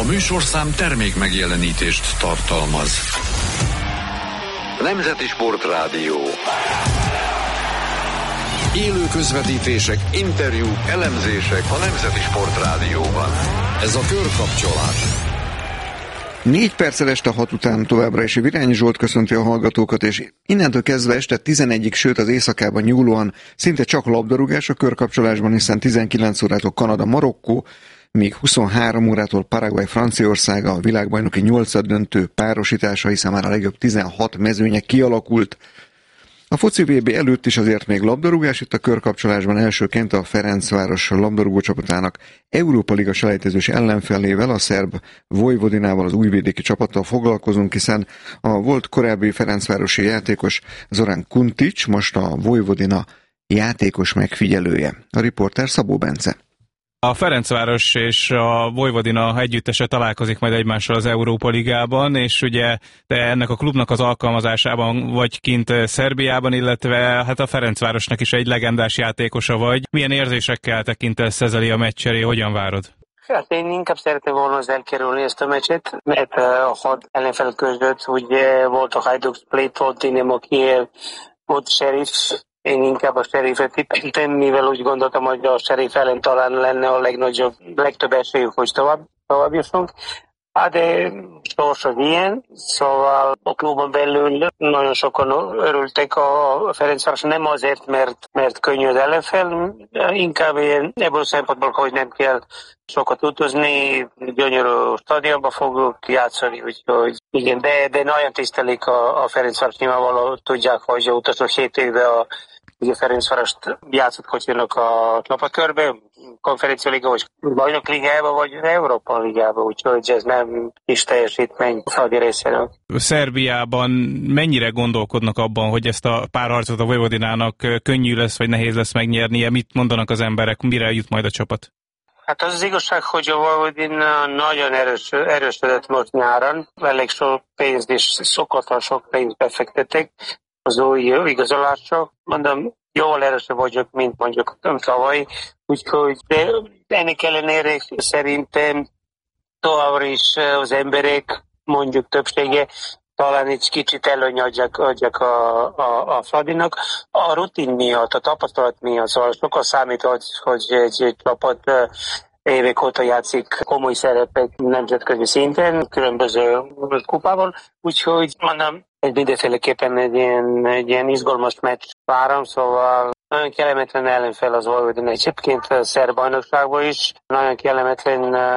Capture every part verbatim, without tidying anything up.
A műsorszám termék megjelenítést tartalmaz. Nemzeti Sportrádió. Élő közvetítések, interjúk, elemzések a Nemzeti Sportrádióban. Ez a Körkapcsolat. Négy perccel este hat után továbbra is Virányi Zsolt köszönti a hallgatókat, és innentől kezdve este tizenegyig, sőt az éjszakában nyúlóan szinte csak labdarúgás a Körkapcsolásban, hiszen tizenkilenc órától Kanada, Marokkó, míg huszonhárom órától Paraguay, Franciaország, a világbajnoki nyolcaddöntő párosítása, hiszen már a legjobb tizenhat mezőnye kialakult. A foci vé bé előtt is azért még labdarúgás, itt a Körkapcsolásban elsőként a Ferencváros labdarúgó csapatának Európa Liga selejtezős ellenfelével, a szerb Vojvodinával, az újvidéki csapattal foglalkozunk, hiszen a volt korábbi ferencvárosi játékos Zoran Kuntics most a Vojvodina játékos megfigyelője. A riporter Szabó Bence. A Ferencváros és a Vojvodina együttese találkozik majd egymással az Európa Ligában, és ugye te ennek a klubnak az alkalmazásában vagy kint Szerbiában, illetve hát a Ferencvárosnak is egy legendás játékosa vagy. Milyen érzésekkel tekintesz ezzel a meccsre, hogyan várod? Hát én inkább szeretném volna az elkerülni ezt a meccset, mert a hat ellenfel között ugye volt a Hajduk Split, volt Dinamo Kiev, volt Sheriff. Én inkább a Sheriffet tippeltem, mivel úgy gondoltam, hogy a Sheriff ellen talán lenne a legnagyobb, legtöbb esélyük, hogy tovább, tovább jussunk. Hát de sors az ilyen, szóval a klubon belül nagyon sokan örültek a Ferencváros, nem azért, mert, mert könnyű az ellenfel, inkább ilyen, ebből a szempontból, hogy nem kell sokat utazni, gyönyörű stadionba fogjuk játszani, úgyhogy igen, de, de nagyon tisztelik a, a Ferencváros, nyilvánvalóan tudják, hogy a utolsó hét évben a ugye Ferencvárost játszott kocsinak a csapatkörbe, Konferencia Liga, vagy Bajnok Ligába, vagy Európa Ligába, úgyhogy ez nem is teljesítmény Szaldi részéről. Szerbiában mennyire gondolkodnak abban, hogy ezt a párharcot a Vojvodinának könnyű lesz, vagy nehéz lesz megnyernie? Mit mondanak az emberek, mire jut majd a csapat? Hát az az igazság, hogy a Vojvodina nagyon erős, erősödött most nyáron, elég sok pénzt és szokatlan sok pénzt befektettek az új igazolásra. Mondom, jól erősebb vagyok, mint mondjuk tavaly, úgyhogy de ennek ellenére szerintem továbbra is az emberek, mondjuk többsége, talán egy kicsit előny adják, adják a, a, a Fradinak. A rutin miatt, a tapasztalat miatt, szóval sokkal számít, hogy, hogy egy, egy csapat évek óta játszik komoly szerepek nemzetközi szinten, különböző kupában, úgyhogy mondom, egy mindenféleképpen egy ilyen, egy ilyen izgalmas meccs várom, szóval nagyon kellemetlen ellenfél az Vojvodina egyébként a szerb bajnokságban is, nagyon kellemetlen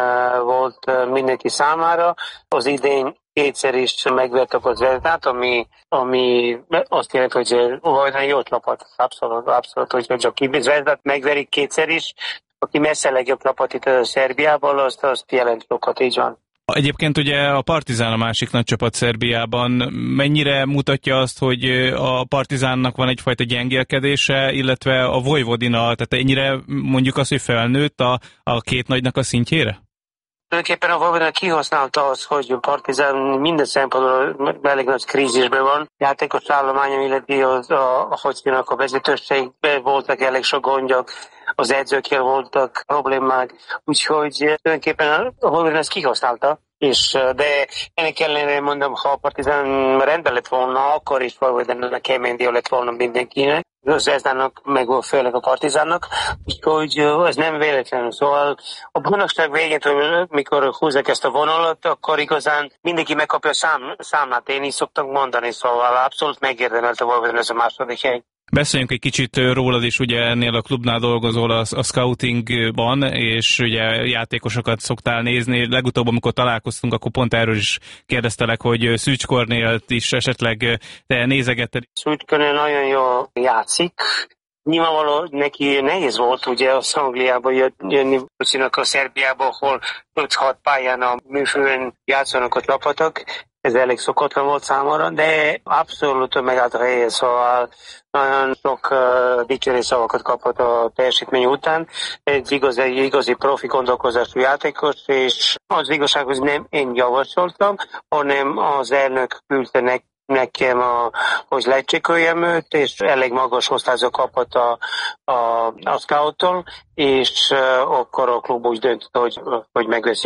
volt mindenki számára. Az idén kétszer is megvertek az Zvezdát, ami, ami azt jelenti, hogy Vojvodina jó csapat, abszolút, abszolút, hogy csak ki Zvezdát megverik kétszer is, aki messze legjobb csapat itt a Szerbiából, azt, azt jelent sokat, így van. Egyébként ugye a Partizán a másik nagy csapat Szerbiában. Mennyire mutatja azt, hogy a Partizánnak van egyfajta gyengélkedése, illetve a Vojvodina, tehát ennyire mondjuk azt, hogy felnőtt a, a két nagynak a szintjére? Tulajdonképpen a Vojvodina kihasználta az, hogy a Partizán minden szempontból elég nagy krízisben van. Játékos állományom, illetve az, a, a Hocsinak a vezetőségben voltak elég sok gondok, az edzőkkel voltak problémák, úgyhogy tulajdonképpen a Vojvodina ezt kihasználta. És, de ennek ellenére mondom, ha a Partizán rendben lett volna, akkor is Vojvodinának kemény dió lett volna mindenkinek. Az Zvezdának, meg főleg a Partizánnak, úgyhogy ez nem véletlenül. Szóval a bajnokság végén, mikor húzzák ezt a vonalat, akkor igazán mindenki megkapja a szám, számlát. Én is szoktam mondani, szóval abszolút megérdemelt a Vojvodina ez a második hely. Beszéljünk egy kicsit rólad is, ugye ennél a klubnál dolgozol a, a scoutingban, és ugye játékosokat szoktál nézni. Legutóbb, amikor találkoztunk, akkor pont erről is kérdeztelek, hogy Szűcs Kornélt is esetleg te nézegetted. Szűcs Kornél nagyon jól játszik. Nyilvánvaló neki nehéz volt ugye az Angliába jönni, a Szerbiába, ahol öt-hat pályán a műfőn játszanak a csapatok. Ez elég szokatlan volt számomra, de abszolút megállt a helyén, szóval nagyon sok uh, dicsérő szavakat kapott a teljesítmény után. Egy igazi, egy igazi profi gondolkozású játékos, és az igazság, hogy nem én javasoltam, hanem az elnök küldte nek, nekem, a, hogy lecseköljem őt, és elég magas osztályzó kapott a, a, a scouttól, és uh, akkor a klub úgy döntött, hogy, hogy megveszi őt.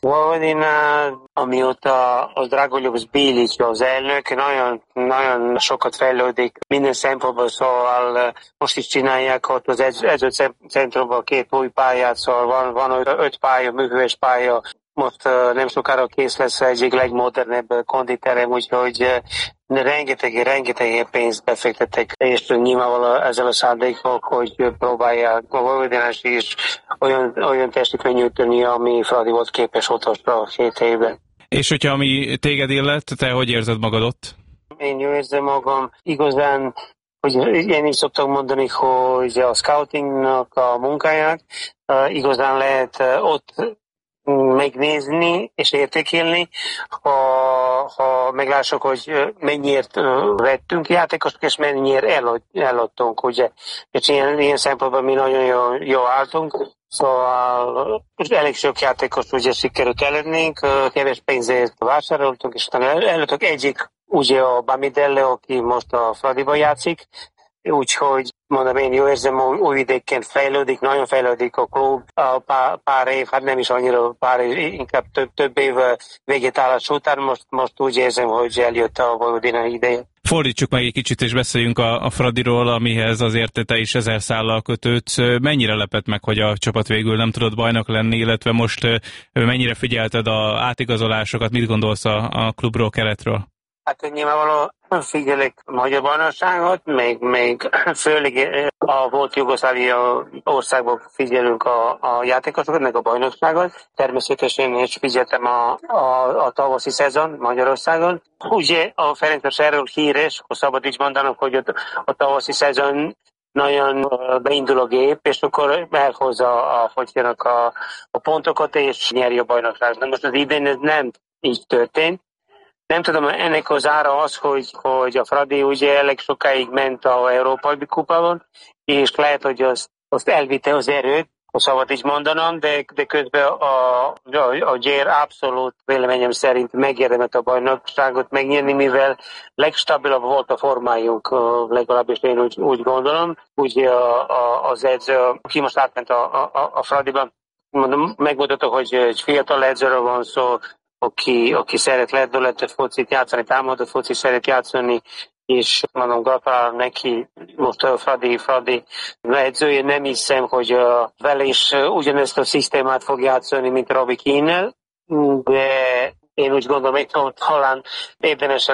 Vojvodina, amióta az Dragoljub Bilic az elnök, nagyon, nagyon sokat fejlődik minden szempontból, szóval most is csinálják ott az edzőcentrumban két új pályát, szóval van, van öt pálya, műhős pálya, most nem sokára kész lesz egyik legmodernebb konditerem, úgyhogy rengeteg, rengeteg pénzt befektettek, és nyilvánvalóan ezzel a szándékkal, hogy próbálják a Vojvodinás is olyan, olyan testükre nyújtani, ami Fradi volt képes utolsó hét évben. És hogyha ami téged illet, te hogy érzed magad ott? Én jól érzem magam. Igazán, hogy én is szoktam mondani, hogy a scoutingnak a munkáját uh, igazán lehet uh, ott megnézni és értékelni, ha, ha meglássuk, hogy mennyiért vettünk játékosok, és mennyire eladtunk, ugye. És ilyen, ilyen szempontból mi nagyon jól, jól álltunk, szóval elég sok játékos ugye sikerült eladnunk, kevés pénzért vásároltunk, és utána eladtuk egyik, ugye a Bamidele, aki most a Fradiban játszik, úgyhogy mondom, én jó érzem, új idéken fejlődik, nagyon fejlődik a klub, a pár, pár év, hát nem is annyira pár év, inkább több, több év végétállás után, most, most úgy érzem, hogy eljött a Vojvodina ideje. Fordítsuk meg egy kicsit, és beszéljünk a, a Fradiról, amihez azért te is ezer szállal kötődsz. Mennyire lepett meg, hogy a csapat végül nem tudott bajnok lenni, illetve most mennyire figyelted a átigazolásokat, mit gondolsz a, a klubról, keretről? Hát nyilvánvalóan figyelek a magyar bajnokságot, még, még főleg a volt Jugoszlávia országban figyelünk a, a játékosokat, meg a bajnokságot. Természetesen is figyeltem a, a, a tavaszi szezon Magyarországon. Ugye a Ferencváros híres, akkor szabad is mondanom, hogy a, a tavaszi szezon nagyon beindul a gép, és akkor elhozza a, hogy a, a pontokat, és nyeri a bajnokságot. De most az idén ez nem így történt. Nem tudom, ennek az ára az, hogy, hogy a Fradi ugye elég sokáig ment a Európai Kupában, és lehet, hogy azt, azt elvitte az erőt, ha szabad is mondanom, de, de közben a, a, a Gyér abszolút véleményem szerint megérdemelt a bajnokságot megnyerni, mivel legstabilabb volt a formájunk, legalábbis én úgy, úgy gondolom. Ugye a, a, az edző, aki most átment a, a, a Fradiban, mondom, megmutatta, hogy egy fiatal edzőről van szó, Aki, aki szeret lendületet focit játszani, támadott focit szeret játszani, és mondom, gratulálom neki, most a Fradi, Fradi edzője, nem hiszem, hogy uh, vele is uh, ugyanezt a szisztémát fog játszani, mint Robbie Keane-nel, de én úgy gondolom, hogy talán érdemes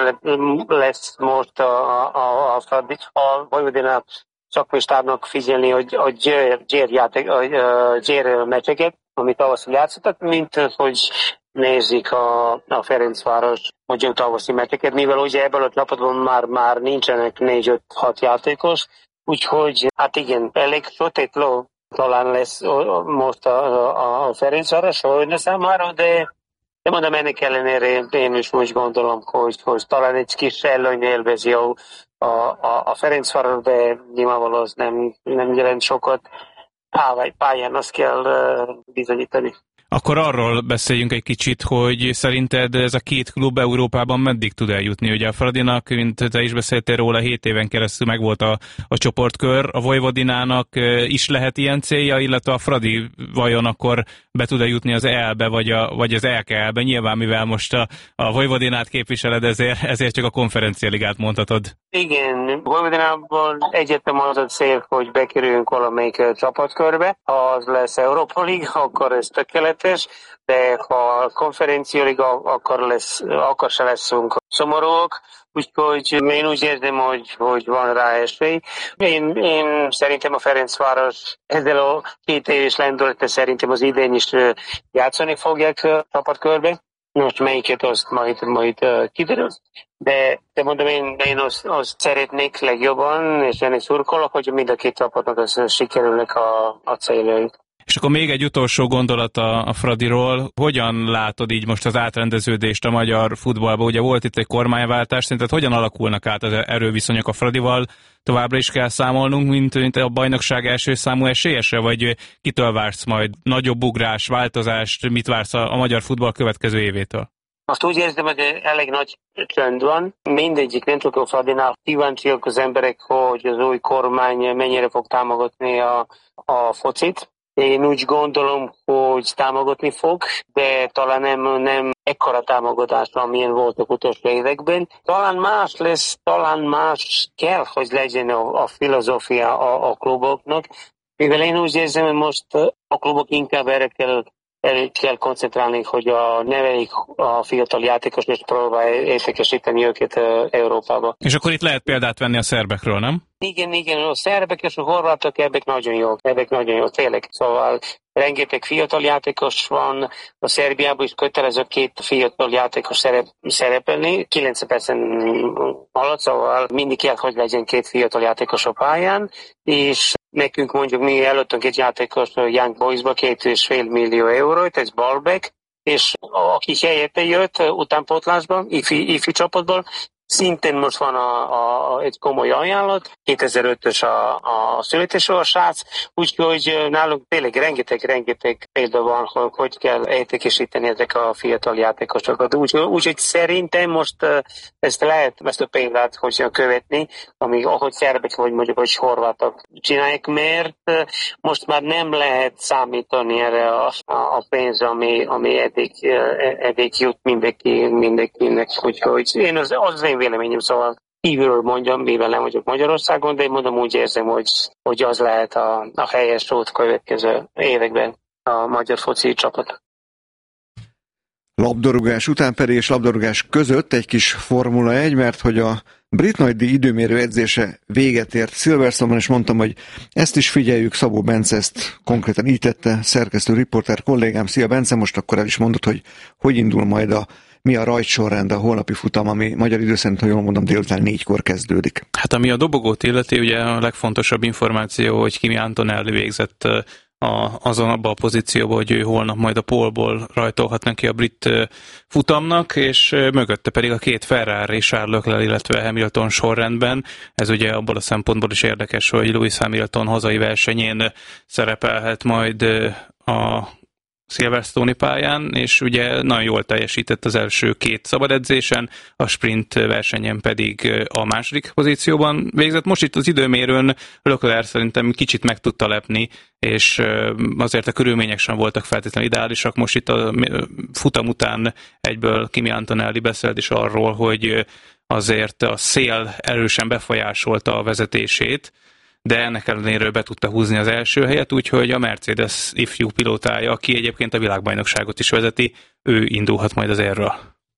lesz most a, a, a Fradi, a Vojvodina szakmai stábnak figyelni, hogy a Győr, Győr, játék, a, a Győr meccseket, amit tavasszal játszottak, mint hogy nézik a, a Ferencváros magyar tavaszi meccseket, mivel ugye ebből a csapatban már, már nincsenek négy-öt-hat játékos, úgyhogy hát igen, elég sötét ló talán lesz most a, a, a Ferencváros olyan számára, de, de mondom, ennek ellenére én is úgy gondolom, hogy, hogy talán egy kis előny élvezi a, a, a, a Ferencváros, de nyilvánvalóan az nem, nem jelent sokat. Pályán azt kell bizonyítani. Akkor arról beszéljünk egy kicsit, hogy szerinted ez a két klub Európában meddig tud eljutni? Ugye a Fradinak, mint te is beszéltél róla, hét éven keresztül megvolt a, a csoportkör, a Vojvodinának is lehet ilyen célja, illetve a Fradi vajon akkor be tud-e jutni az é el-be, vagy, a, vagy az é ká el-be? Nyilván, mivel most a, a Vojvodinát képviseled, ezért, ezért csak a konferencialigát mondhatod. Igen, Vojvodinában egyetem az a cél, hogy bekerüljünk valamelyik csapatkörbe. Ha az lesz Európa Liga, akkor ez tökéletes, de ha a konferencia liga, akkor, lesz, akkor se leszünk szomorúak. Úgyhogy én úgy érzem, hogy, hogy van rá esély. Én, én szerintem a Ferencváros ezzel a két éves lendülete szerintem az idén is játszani fogják a csapatkörbe. Most melyiket azt majd, majd kiderül. De, de mondom, én, én azt, azt szeretnék legjobban, és ennek szurkolok, hogy mind a két csapatnak az sikerülnek a, a céljai. És akkor még egy utolsó gondolat a, a Fradiról. Hogyan látod így most az átrendeződést a magyar futballban? Ugye volt itt egy kormányváltás, szerinted hogyan alakulnak át az erőviszonyok a Fradival? Továbbra is kell számolnunk, mint, mint a bajnokság első számú esélyese? Vagy kitől vársz majd nagyobb ugrás, változást? Mit vársz a, a magyar futball következő évétől? Most úgy érzem, hogy elég nagy csönd van. Mindegyik, nem csak a Fradinál. Kíváncsiak az emberek, hogy az új kormány mennyire fog támogatni a, a focit. Én úgy gondolom, hogy támogatni fog, de talán nem, nem ekkora támogatásra, amilyen voltak utolsó években. Talán más lesz, talán más kell, hogy legyen a, a filozófia a, a kluboknak, mivel én úgy érzem, hogy most a klubok inkább erre kell, erre kell koncentrálni, hogy a nevelik a fiatal játékos, és próbálja értékesíteni őket Európába. És akkor itt lehet példát venni a szerbekről, nem? Igen, igen, a szerbek és a horvátok ebbek nagyon jók, ebbek nagyon jók, tényleg. Szóval rengeteg fiatal játékos van, a Szerbiában is kötelező két fiatal játékos szerep, szerepelni, kilencven percen alatt, szóval mindig kell, hogy legyen két fiatal játékos a pályán, és nekünk mondjuk mi előttünk egy játékos a Young Boysba két és fél millió eurót, ez Balbek, és aki helyette jött utánpótlásban, ifi, ifi csapatból, szintén most van a, a, egy komoly ajánlat, kétezer-ötös a, a születésű a srác, úgyhogy nálunk tényleg rengeteg-rengeteg példa van, hogy hogy kell értékesíteni ezek a fiatal játékosokat. Úgyhogy úgy, szerintem most ezt lehet, ezt a példát hogy követni, amíg ahogy szerbek vagy mondjuk, hogy horvátok csinálják, mert most már nem lehet számítani erre a, a pénzre, ami, ami eddig, eddig jut mindenki, mindenkinek. Úgyhogy én az, az én véleményem, szóval kívülről mondjam, mivel nem vagyok Magyarországon, de én mondom, úgy érzem, hogy, hogy az lehet a, a helyes út következő években a magyar foci csapat. Labdarúgás után pedig és labdarúgás között egy kis Formula egy, mert hogy a brit nagydíj időmérő edzése véget ért Silverstone-ban, és mondtam, hogy ezt is figyeljük, Szabó Bence ezt konkrétan így tette, szerkesztő riporter kollégám. Szia Bence, most akkor el is mondod, hogy hogy indul majd a mi a rajtsorrend, a holnapi futam, ami magyar idő szerint, ha jól mondom, délután négykor kezdődik. Hát ami a dobogót illeti, ugye a legfontosabb információ, hogy Kimi Antonelli végzett a, azon abban a pozícióban, hogy ő holnap majd a pólból rajtolhat neki a brit futamnak, és mögötte pedig a két Ferrari, Charles Leclerc, illetve Hamilton sorrendben. Ez ugye abból a szempontból is érdekes, hogy Lewis Hamilton hazai versenyén szerepelhet majd a Silverstone-i pályán, és ugye nagyon jól teljesített az első két szabad edzésen, a sprint versenyen pedig a második pozícióban végzett. Most itt az időmérőn Leclerc szerintem kicsit meg tudta lepni, és azért a körülmények sem voltak feltétlenül ideálisak. Most itt a futam után egyből Kimi Antonelli beszélt is arról, hogy azért a szél erősen befolyásolta a vezetését, de ennek ellenére be tudta húzni az első helyet, úgyhogy a Mercedes ifjú pilótája, aki egyébként a világbajnokságot is vezeti, ő indulhat majd az érről.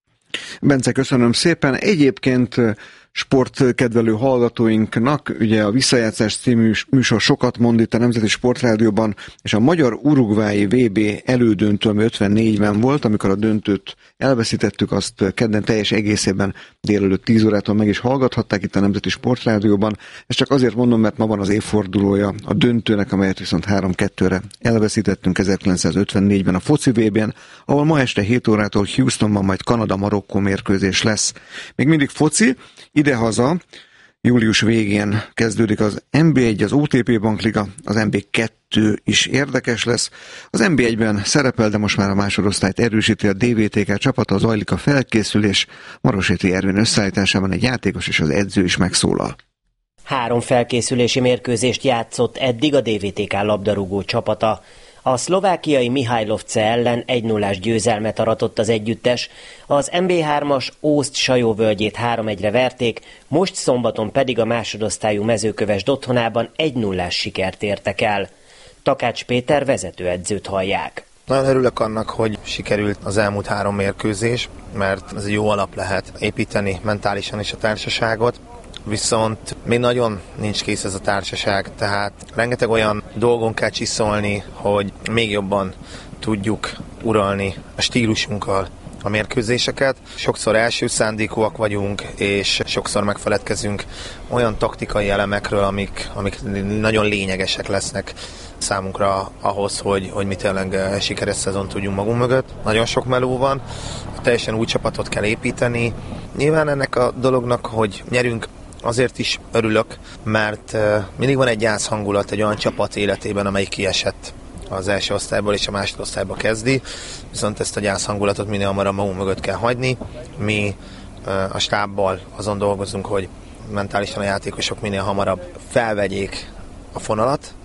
Bence, köszönöm szépen. Egyébként sportkedvelő hallgatóinknak, ugye a Visszajátszás című műsor sokat mond itt a Nemzeti Sportrádióban, és a magyar urugvái vé bé elődöntő, ami ötvennégyben volt, amikor a döntőt elveszítettük, azt kedden teljes egészében délelőtt tíz órától meg is hallgathatták itt a Nemzeti Sportrádióban. Ezt csak azért mondom, mert ma van az évfordulója a döntőnek, amelyet viszont három kettőre elveszítettünk ezerkilencszázötvennégyben a foci vé bén, ahol ma este hét órától Houstonban majd Kanada-Marokkó mérkőzés lesz. Még mindig foci, idehaza, július végén kezdődik az en bé egy, az o té pé Bankliga, az en bé kettő is érdekes lesz. Az en bé egyben szerepel, de most már a másodosztályt erősíti a dé vé té ká csapata, zajlik a felkészülés, Maroséti Ervin összeállításában egy játékos és az edző is megszólal. Három felkészülési mérkőzést játszott eddig a dé vé té ká labdarúgó csapata. A szlovákiai Mihajlovce ellen egy nullás győzelmet aratott az együttes, az en bé hármas Ózd Sajóvölgyét három egyre verték, most szombaton pedig a másodosztályú Mezőkövesd otthonában egy nullás sikert értek el. Takács Péter vezetőedzőt hallják. Nagyon örülök annak, hogy sikerült az elmúlt három mérkőzés, mert ez egy jó alap lehet építeni mentálisan is a társaságot. Viszont még nagyon nincs kész ez a társaság, tehát rengeteg olyan dolgon kell csiszolni, hogy még jobban tudjuk uralni a stílusunkkal a mérkőzéseket. Sokszor első szándékúak vagyunk, és sokszor megfeledkezünk olyan taktikai elemekről, amik, amik nagyon lényegesek lesznek számunkra ahhoz, hogy, hogy mi tényleg sikeres szezon tudjunk magunk mögött. Nagyon sok meló van, teljesen új csapatot kell építeni. Nyilván ennek a dolognak, hogy nyerünk, azért is örülök, mert mindig van egy gyász hangulat egy olyan csapat életében, amely kiesett az első osztályból és a másodosztályba kezdi, viszont ezt a gyász hangulatot minél hamarabb magunk mögött kell hagyni. Mi a stábbal azon dolgozunk, hogy mentálisan a játékosok minél hamarabb felvegyék a fonalat,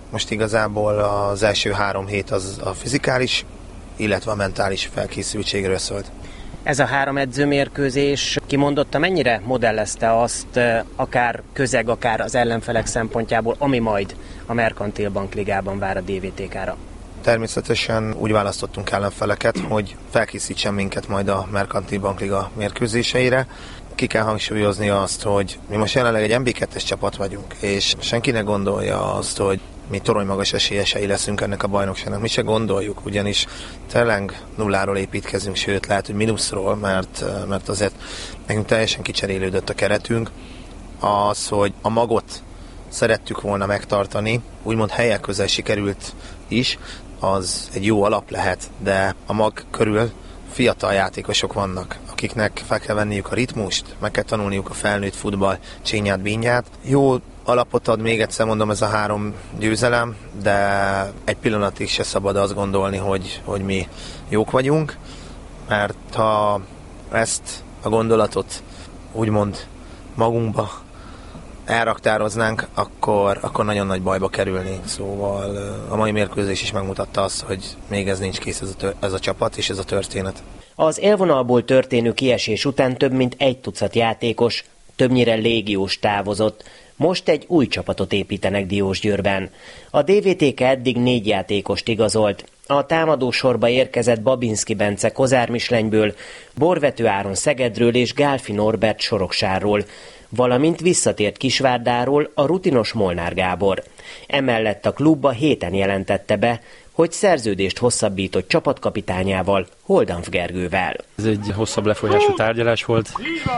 Most igazából az első három hét az a fizikális, illetve a mentális felkészültségről szólt. Ez a három edzőmérkőzés kimondotta, mennyire modellezte azt akár közeg, akár az ellenfelek szempontjából, ami majd a Merkantil Bank Ligában vár a dé vé té ká-ra? Természetesen úgy választottunk ellenfeleket, hogy felkészítsen minket majd a Merkantil Bank Liga mérkőzéseire. Ki kell hangsúlyozni azt, hogy mi most jelenleg egy en bé kettes csapat vagyunk, és senki ne gondolja azt, hogy mi toronymagas esélyesei leszünk ennek a bajnokságnak. Mi se gondoljuk, ugyanis tényleg nulláról építkezünk, sőt lehet, hogy mínuszról, mert, mert azért nekünk teljesen kicserélődött a keretünk. Az, hogy a magot szerettük volna megtartani, úgymond helyek közel sikerült is, az egy jó alap lehet, de a mag körül fiatal játékosok vannak, akiknek fel kell venniük a ritmust, meg kell tanulniuk a felnőtt futball csínyát, bínyát. Jó alapot ad, még egyszer mondom, ez a három győzelem, de egy pillanatig se szabad azt gondolni, hogy, hogy mi jók vagyunk, mert ha ezt a gondolatot úgymond magunkba elraktároznánk, akkor, akkor nagyon nagy bajba kerülnénk. Szóval a mai mérkőzés is megmutatta azt, hogy még ez nincs kész ez a, tör- ez a csapat és ez a történet. Az élvonalból történő kiesés után több mint egy tucat játékos, többnyire légiós távozott. Most egy új csapatot építenek Diósgyőrben. A dé vé té ká eddig négy játékost igazolt. A támadó sorba érkezett Babinski Bence Kozármislenyből, Borvető Áron Szegedről és Gálfi Norbert Soroksárról, valamint visszatért Kisvárdáról a rutinos Molnár Gábor. Emellett a klub a héten jelentette be, hogy szerződést hosszabbított csapatkapitányával, Holdanf Gergővel. Ez egy hosszabb lefolyású tárgyalás volt,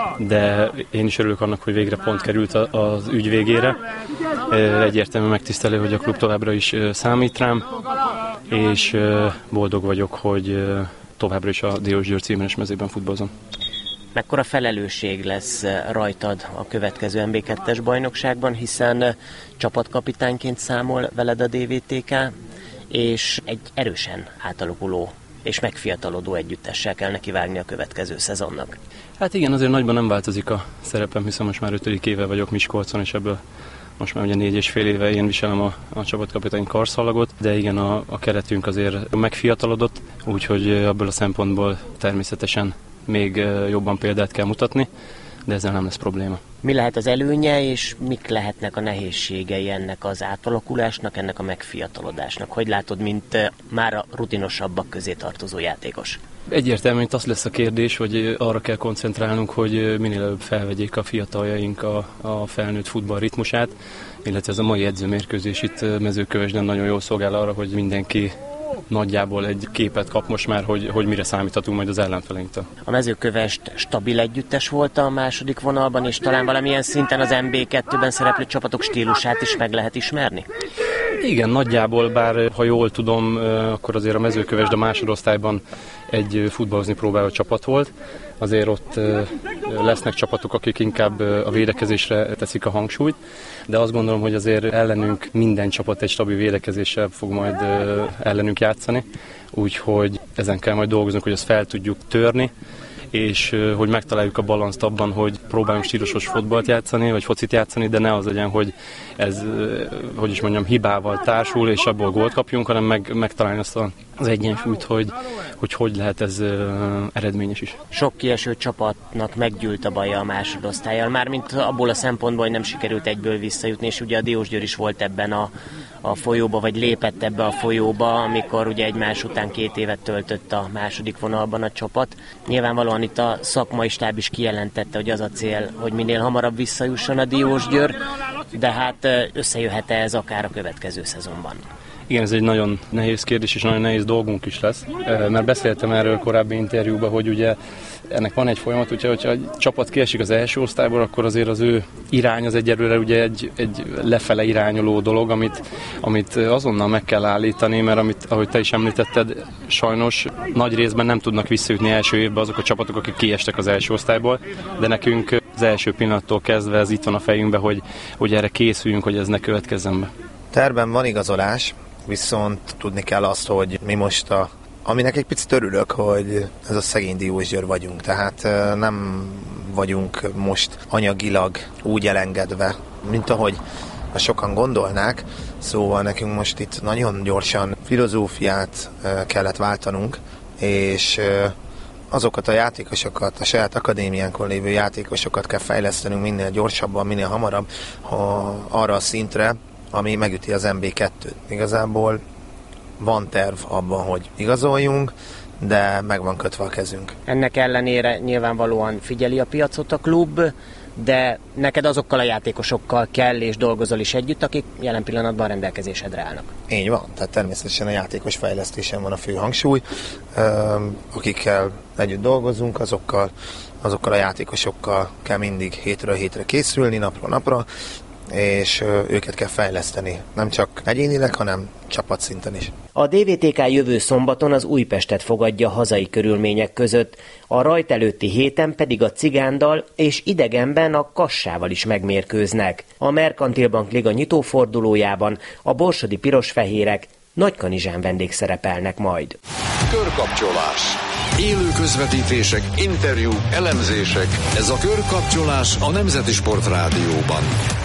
de én is örülök annak, hogy végre pont került az ügy végére. Egyértelműen megtisztelő, hogy a klub továbbra is számít rám, és boldog vagyok, hogy továbbra is a Diósgyőr címeres mezében futballozom. Mekkora felelősség lesz rajtad a következő en bé kettes bajnokságban, hiszen csapatkapitányként számol veled a dé vé té ká, és egy erősen átalakuló és megfiatalodó együttessel kell nekivágni a következő szezonnak. Hát igen, azért nagyban nem változik a szerepem, hiszen most már ötödik éve vagyok Miskolcon, és ebből most már ugye négy és fél éve én viselem a, a csapatkapitány karszalagot, de igen, a, a keretünk azért megfiatalodott, úgyhogy ebből a szempontból természetesen még jobban példát kell mutatni, de ezzel nem lesz probléma. Mi lehet az előnye, és mik lehetnek a nehézségei ennek az átalakulásnak, ennek a megfiatalodásnak? Hogy látod, mint már a rutinosabbak közé tartozó játékos? Egyértelműen az lesz a kérdés, hogy arra kell koncentrálnunk, hogy minél előbb felvegyék a fiataljaink a, a felnőtt futball ritmusát, illetve ez a mai edzőmérkőzés itt Mezőkövesden nagyon jól szolgál arra, hogy mindenki nagyjából egy képet kap most már, hogy, hogy mire számíthatunk majd az ellenfeleinktől. A Mezőkövesd stabil együttes volt a második vonalban, és talán valamilyen szinten az en bé kettőben szereplő csapatok stílusát is meg lehet ismerni? Igen, nagyjából, bár ha jól tudom, akkor azért a Mezőkövesd a másodosztályban egy futballozni próbáló csapat volt. Azért ott lesznek csapatok, akik inkább a védekezésre teszik a hangsúlyt, de azt gondolom, hogy azért ellenünk minden csapat egy stabil védekezéssel fog majd ellenünk játszani, úgyhogy ezen kell majd dolgoznunk, hogy ezt fel tudjuk törni, és hogy megtaláljuk a balanszt abban, hogy próbáljunk stílusos fotballt játszani, vagy focit játszani, de ne az legyen, hogy ez, hogy is mondjam, hibával társul, és abból gólt kapjunk, hanem meg, megtalálni azt az egyensúlyt, hogy, hogy hogy lehet ez eredményes is. Sok kieső csapatnak meggyűlt a baja a másodosztállyal, mármint abból a szempontból, hogy nem sikerült egyből visszajutni, és ugye a Diósgyőr is volt ebben a, a folyóba, vagy lépett ebbe a folyóba, amikor ugye egymás után két évet töltött a második vonalban a csapat. Nyilvánvalóan itt a szakmai stáb is kijelentette, hogy az a cél, hogy minél hamarabb visszajusson a Diósgyőr, de hát összejöhet-e ez akár a következő szezonban? Igen, ez egy nagyon nehéz kérdés, és nagyon nehéz dolgunk is lesz, mert beszéltem erről korábbi interjúban, hogy ugye ennek van egy folyamat, úgyhogy hogyha egy csapat kiesik az első osztályból, akkor azért az ő irány az egyelőre ugye egy, egy lefele irányuló dolog, amit, amit azonnal meg kell állítani, mert amit, ahogy te is említetted, sajnos nagy részben nem tudnak visszajutni első évben azok a csapatok, akik kiestek az első osztályból, de nekünk az első pillanattól kezdve ez itt van a fejünkben, hogy, hogy erre készüljünk, hogy ez ne következzen be. Tervben van igazolás, viszont tudni kell azt, hogy mi most a aminek egy picit örülök, hogy ez a szegény Diósgyőr vagyunk, tehát nem vagyunk most anyagilag úgy elengedve, mint ahogy sokan gondolnák, szóval nekünk most itt nagyon gyorsan filozófiát kellett váltanunk, és azokat a játékosokat, a saját akadémiánkon lévő játékosokat kell fejlesztenünk minél gyorsabban, minél hamarabb ha arra a szintre, ami megüti az en bé kettőt. Igazából van terv abban, hogy igazoljunk, de meg van kötve a kezünk. Ennek ellenére nyilvánvalóan figyeli a piacot a klub, de neked azokkal a játékosokkal kell és dolgozol is együtt, akik jelen pillanatban rendelkezésedre állnak. Így van, tehát természetesen a játékos fejlesztésen van a fő hangsúly. Akikkel együtt dolgozunk, azokkal, azokkal a játékosokkal kell mindig hétről hétre készülni, napról napra, és őket kell fejleszteni. Nem csak egyénileg, hanem csapatszinten is. A dé vé té ká jövő szombaton az Újpestet fogadja hazai körülmények között, a rajt előtti héten pedig a Cigándal és idegenben a Kassával is megmérkőznek. A Merkantil Bank Liga nyitófordulójában a borsodi pirosfehérek Nagykanizsán vendégszerepelnek majd. Körkapcsolás. Élő közvetítések, interjúk, elemzések. Ez a Körkapcsolás a Nemzeti Sportrádióban.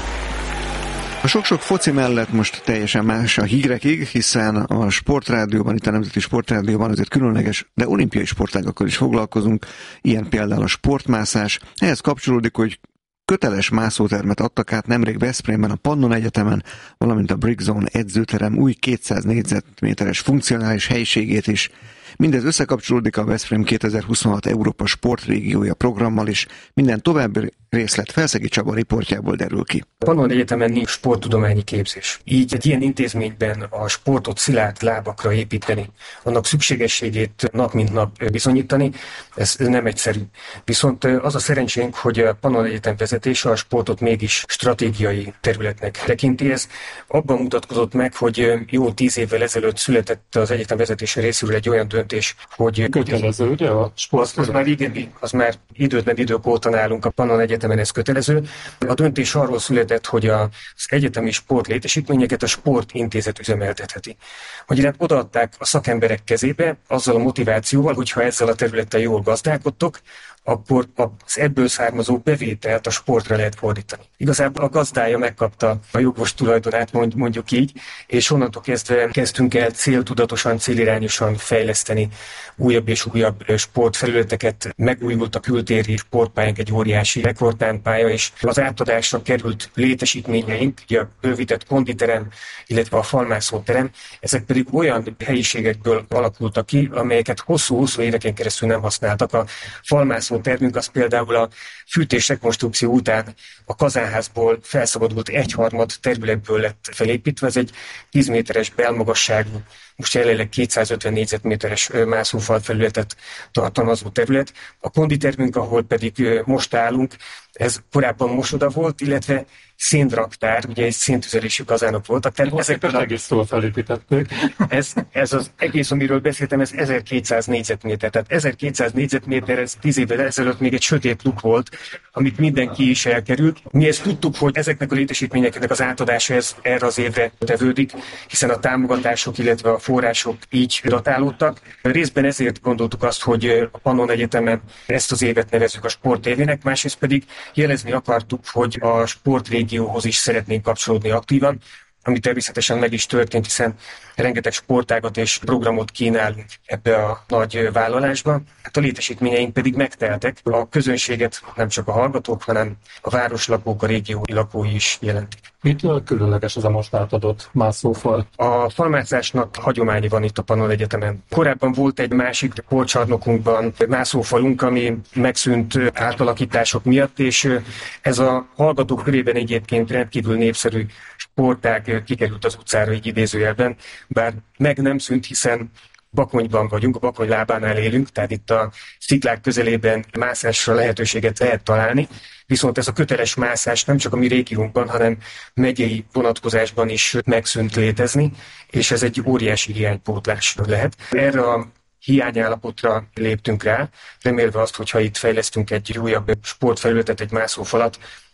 A sok-sok foci mellett most teljesen más a hírekig, hiszen a Sportrádióban, itt a Nemzeti Sportrádióban azért különleges, de olimpiai sportágakkal is foglalkozunk, ilyen például a sportmászás. Ehhez kapcsolódik, hogy köteles mászótermet adtak át nemrég Veszprémben a Pannon Egyetemen, valamint a Brickzone edzőterem új kétszáz négyzetméteres funkcionális helyiségét is. Mindez összekapcsolódik a Veszprém kétezer-huszonhat Európa sportrégiója programmal is. Minden további részlet Felszegi Csaba riportjából derül ki. A Pannon Egyetemen nincs sporttudományi képzés. Így egy ilyen intézményben a sportot szilárd lábakra építeni, annak szükségességét nap mint nap bizonyítani, ez nem egyszerű. Viszont az a szerencsénk, hogy a Pannon Egyetem vezetése a sportot mégis stratégiai területnek tekinti. Ez abban mutatkozott meg, hogy jó tíz évvel ezelőtt született az egyetem vezetése részéről egy olyan döntés, hogy kötelező, ugye a sport? Az már igen, az már időtlen idők óta nálunk a Pannon Egyetemen ez kötelező. A döntés arról született, hogy az egyetemi sport létesítményeket a sportintézet üzemeltetheti. Magyarán odaadták a szakemberek kezébe azzal a motivációval, hogyha ezzel a területtel jól gazdálkodtok, akkor az ebből származó bevételt a sportra lehet fordítani. Igazából a gazdája megkapta a jogos tulajdonát, mondjuk így, és onnantól kezdve kezdtünk el céltudatosan, célirányosan fejleszteni újabb és újabb sportfelületeket. Megújult a kültéri sportpályánk, egy óriási rekordtánpálya, és az átadásra került létesítményeink, ugye a bővített konditerem, illetve a falmászóterem, ezek pedig olyan helyiségekből alakultak ki, amelyeket hosszú-hosszú éveken keresztül nem használtak. A falmászó termünk az például a fűtésrekonstrukció után a kazánházból felszabadult egyharmad területből lett felépítve. Ez egy tíz méteres belmagasságú, most jelenleg kétszázötven négyzetméteres mászófal felületet tartalmazó terület. A konditermünk, ahol pedig most állunk, ez korábban mosoda volt, illetve szénraktár, ugye egy széntüzelésű kazánok voltak. Tehát ezekből a... egész jól felépítették. Ez, ez az egész, amiről beszéltem, ez ezerkétszáz négyzetméter. Tehát ezerkétszáz négyzetméter, ez tíz évvel ezelőtt még egy sötét luk volt, amit mindenki is elkerült. Mi ezt tudtuk, hogy ezeknek a létesítményeknek az átadása ez erre az évre tevődik, hiszen a támogatások, illetve a források így datálódtak. Részben ezért gondoltuk azt, hogy a Pannon Egyetemen ezt az évet nevezzük a sportévének, másrészt pedig jelezni akartuk, hogy a sportrégióhoz is szeretnénk kapcsolódni aktívan, ami természetesen meg is történt, hiszen rengeteg sportágat és programot kínálunk ebbe a nagy vállalásba. Hát a létesítményeink pedig megteltek. A közönséget nem csak a hallgatók, hanem a városlakók, a régió lakói is jelentik. Mitől különleges ez a most átadott mászófal? A falmászásnak hagyománya van itt a Pannon Egyetemen. Korábban volt egy másik sportcsarnokunkban mászófalunk, ami megszűnt átalakítások miatt, és ez a hallgatók körében egyébként rendkívül népszerű sportág kikerült az utcára, így idézőjelben, bár meg nem szűnt, hiszen Bakonyban vagyunk, a Bakony lábánál élünk, tehát itt a sziklák közelében mászásra lehetőséget lehet találni, viszont ez a köteles mászás nem csak a mi régiónkban, hanem megyei vonatkozásban is megszűnt létezni, és ez egy óriási hiánypótlás lehet. Erre a hiányállapotra léptünk rá, remélve azt, hogyha itt fejlesztünk egy újabb sportfelületet, egy mászófalat,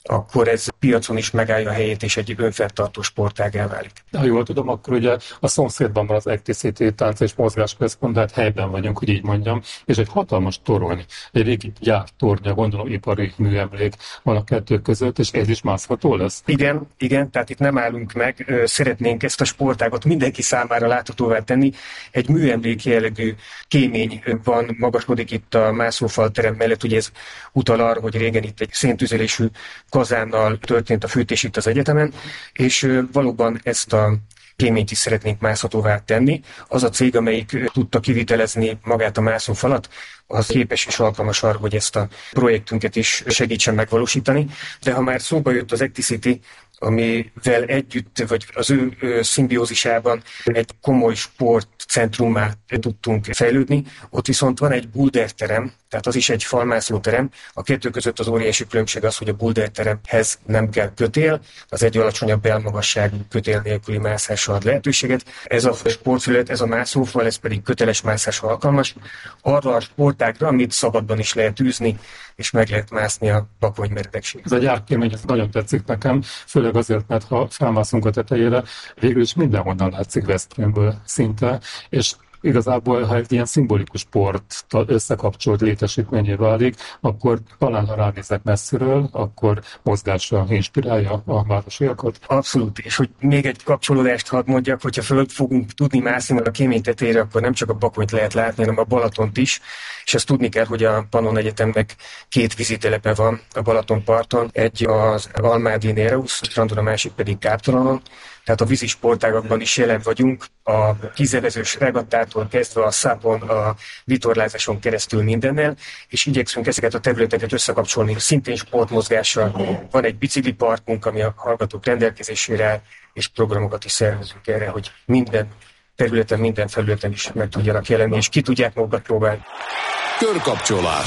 akkor ez piacon is megállja a helyét, és egy önfenntartó sportággá válik. Ha jól tudom, akkor ugye a szomszédban van az Acticity Tánc és Mozgásközpont, tehát helyben vagyunk, hogy így mondjam, és egy hatalmas torony, egy régi gyártornya, gondolom ipari műemlék van a kettő között, és ez is mászható lesz? Igen, igen, tehát itt nem állunk meg, szeretnénk ezt a sportágat mindenki számára láthatóvá tenni. Egy műemlék jellegű kémény van, magasodik itt a mászófalterem mellett, ugye ez utal arra, hogy régen itt egy széntüzelésű kazánnal történt a fűtés itt az egyetemen, és valóban ezt a kéményt is szeretnénk mászhatóvá tenni. Az a cég, amelyik tudta kivitelezni magát a mászófalat, az képes és alkalmas arra, hogy ezt a projektünket is segítsen megvalósítani. De ha már szóba jött az Acticity, amivel együtt, vagy az ő szimbiózisában egy komoly sportcentrummá tudtunk fejlődni. Ott viszont van egy boulderterem, tehát az is egy falmászóterem. A kettő között az óriási különbség az, hogy a boulderteremhez nem kell kötél, az egy alacsonyabb belmagasságú kötél nélküli mászásra ad lehetőséget. Ez a sportfelület, ez a mászófal, ez pedig köteles mászásra alkalmas. Arra a sportágra, amit szabadban is lehet űzni, és meg lehet mászni a Bakony meredegség. Ez a gyárkémény, ez nagyon tetszik nekem, főleg azért, mert ha felmászunk a tetejére, végül is mindenhonnan látszik Veszprémből szinte, és igazából, ha egy ilyen szimbolikus sporttal összekapcsolt létesítményé válik, akkor talán, ha ránézek messziről, akkor mozgásra inspirálja a városiakat. Abszolút, és hogy még egy kapcsolódást hadd mondjak, hogyha föl fogunk tudni mászni a kémény tetejére, akkor nem csak a Bakonyt lehet látni, hanem a Balatont is, és ezt tudni kell, hogy a Pannon Egyetemnek két vízitelepe van a Balatonparton, egy az Almádi Nereus strandon, a másik pedig Káptalanon. Tehát a vízi sportágakban is jelen vagyunk, a kizevezős regattától kezdve a szápon, a vitorlázáson keresztül mindennel, és igyekszünk ezeket a területeket összekapcsolni, szintén sportmozgással. Van egy bicikliparkunk, ami a hallgatók rendelkezésére áll, és programokat is szervezünk erre, hogy minden területen, minden felületen is meg tudjanak jelenni, és ki tudják magukat próbálni. Körkapcsolás.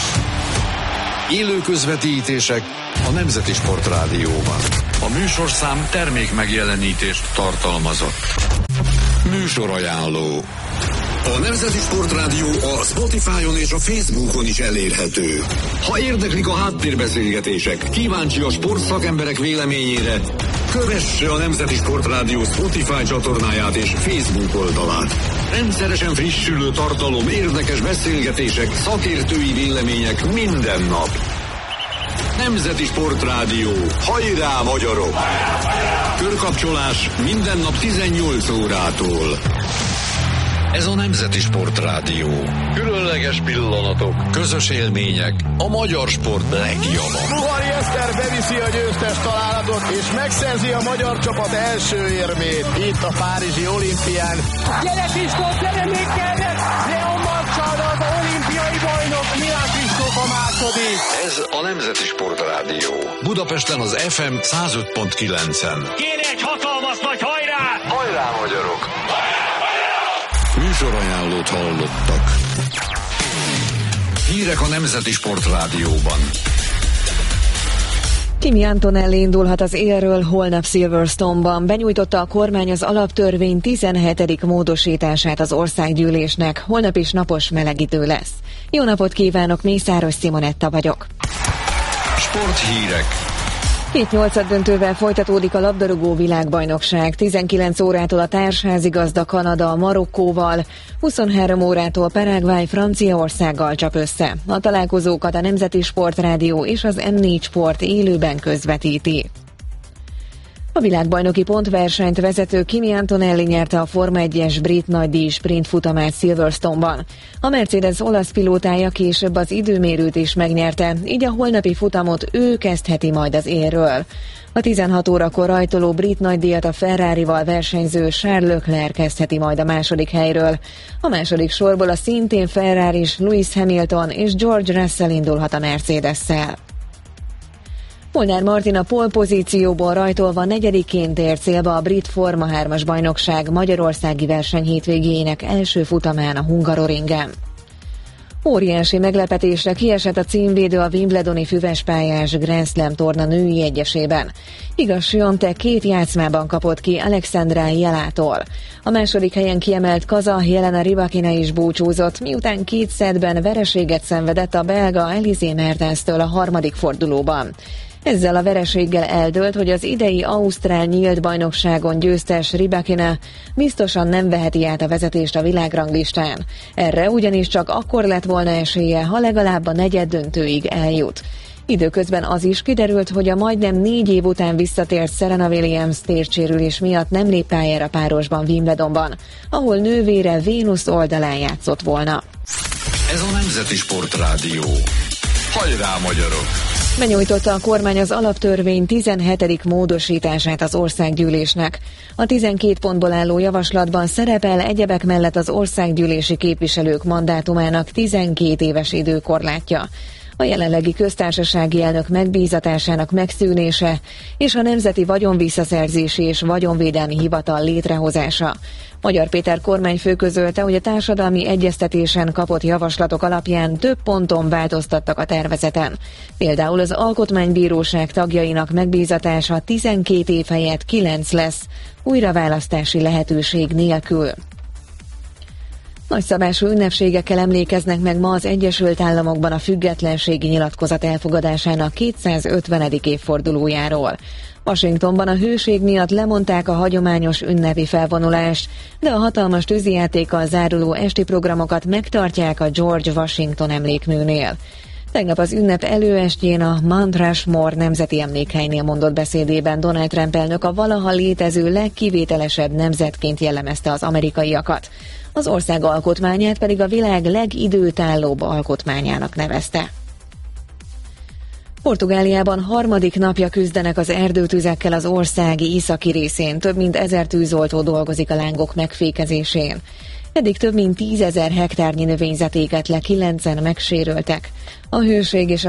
Élő közvetítések a Nemzeti Sportrádióban. A műsorszám termék megjelenítést tartalmazott. Műsorajánló. A Nemzeti Sportrádió a Spotify-on és a Facebookon is elérhető. Ha érdeklik a háttérbeszélgetések, kíváncsi a sportszakemberek véleményére, kövesse a Nemzeti Sportrádió Spotify csatornáját és Facebook oldalát. Rendszeresen frissülő tartalom, érdekes beszélgetések, szakértői vélemények minden nap. Nemzeti Sportrádió. Hajrá, magyarok! Körkapcsolás minden nap tizennyolc órától. Ez a Nemzeti Sportrádió. Különleges pillanatok, közös élmények, a magyar sport legjava. Ruhari Eszter beviszi a győztes találatot, és megszerzi a magyar csapat első érmét itt a párizsi olimpián. Gyere Kristóf, gyere még kellett! Leon Marcsáda az olimpiai bajnok, Milán Kristóf a második. Ez a Nemzeti Sportrádió. Budapesten az ef em száz öt pont kilencen. Kérj egy hatalmas nagy hajrá! Hajrá, magyarok! Műsorajánlót hallottak. Hírek a Nemzeti Sportrádióban. Kimi Antonelli indulhat az élről holnap Silverstone-ban. Benyújtotta a kormány az alaptörvény tizenhetedik módosítását az országgyűlésnek. Holnap is napos meleg idő lesz. Jó napot kívánok, Mészáros Simonetta vagyok. Sporthírek. Hét nyolcaddöntővel folytatódik a labdarúgó világbajnokság. tizenkilenc órától a társházigazda Kanada Marokkóval, huszonhárom órától Paraguay Franciaországgal csap össze. A találkozókat a Nemzeti Sportrádió és az em négy Sport élőben közvetíti. A világbajnoki pontversenyt vezető Kimi Antonelli nyerte a Forma egyes brit nagydíj sprint futamát Silverstone-ban. A Mercedes olasz pilótája később az időmérőt is megnyerte, így a holnapi futamot ő kezdheti majd az élről. A tizenhat órakor rajtoló brit nagydíjat a Ferrarival versenyző Charles Leclerc kezdheti majd a második helyről. A második sorból a szintén Ferraris Lewis Hamilton és George Russell indulhat a Mercedes-szel. Molnár Martin a pole pozícióból rajtolva negyediként ér célba a brit Forma hármas bajnokság magyarországi verseny hétvégéjének első futamán a Hungaroringen. Óriási meglepetésre kiesett a címvédő a wimbledoni füvespályás Grand Slam torna női egyesében. Iga Swiatek két játszmában kapott ki Alexandra Jelától. A második helyen kiemelt kaza Jelena Rybakina is búcsúzott, miután két szettben vereséget szenvedett a belga Elise Mertenstől a harmadik fordulóban. Ezzel a vereséggel eldőlt, hogy az idei ausztrál nyílt bajnokságon győztes Rybakina biztosan nem veheti át a vezetést a világranglistán. Erre ugyanis csak akkor lett volna esélye, ha legalább a negyeddöntőig eljut. Időközben az is kiderült, hogy a majdnem négy év után visszatért Serena Williams térsérülés miatt nem lép pályára párosban Wimbledonban, ahol nővére Vénusz oldalán játszott volna. Ez a Nemzeti Sportrádió. Hajrá, magyarok! Benyújtotta a kormány az alaptörvény tizenhetedik módosítását az országgyűlésnek. A tizenkét pontból álló javaslatban szerepel egyebek mellett az országgyűlési képviselők mandátumának tizenkét éves időkorlátja, a jelenlegi köztársasági elnök megbízatásának megszűnése és a Nemzeti Vagyonvisszaszerzési és Vagyonvédelmi Hivatal létrehozása. Magyar Péter kormányfő közölte, hogy a társadalmi egyeztetésen kapott javaslatok alapján több ponton változtattak a tervezeten. Például az Alkotmánybíróság tagjainak megbízatása tizenkét év helyett kilenc lesz, újraválasztási lehetőség nélkül. Nagyszabású ünnepségekkel emlékeznek meg ma az Egyesült Államokban a függetlenségi nyilatkozat elfogadásának kétszázötvenedik évfordulójáról. Washingtonban a hőség miatt lemondták a hagyományos ünnepi felvonulást, de a hatalmas tűzijátékkal záruló esti programokat megtartják a George Washington emlékműnél. Tegnap az ünnep előestjén a Mount Rushmore nemzeti emlékhelynél mondott beszédében Donald Trump elnök a valaha létező legkivételesebb nemzetként jellemezte az amerikaiakat. Az ország alkotmányát pedig a világ legidőtállóbb alkotmányának nevezte. Portugáliában harmadik napja küzdenek az erdőtüzekkel az ország északi részén. Több mint ezer tűzoltó dolgozik a lángok megfékezésén. Eddig több mint tízezer hektárnyi növényzet égett le, kilencen megsérültek. A hőség és a